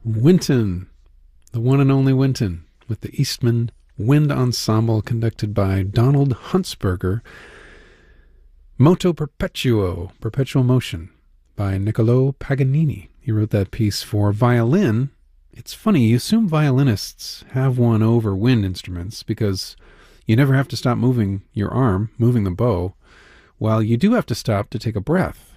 Wynton, the one and only Wynton, with the Eastman Wind Ensemble conducted by Donald Huntsberger. Moto Perpetuo, Perpetual Motion, by Niccolò Paganini. He wrote that piece for violin. It's funny, you assume violinists have one over wind instruments because you never have to stop moving your arm, moving the bow, while you do have to stop to take a breath.